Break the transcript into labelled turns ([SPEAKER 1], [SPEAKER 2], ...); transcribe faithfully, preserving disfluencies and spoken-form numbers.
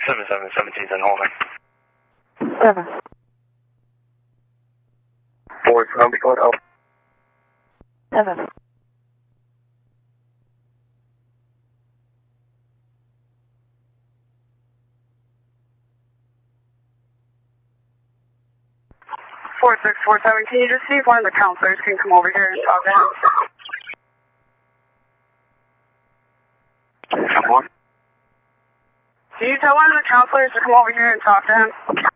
[SPEAKER 1] seven seven seventeen and holding.
[SPEAKER 2] Seven.
[SPEAKER 1] Four, I'll be going out.
[SPEAKER 2] Seven.
[SPEAKER 3] Four six four seven, can you just see if one of the counselors can come over here and talk to him?
[SPEAKER 1] What?
[SPEAKER 3] Can you tell one of the counselors to come over here and talk to him?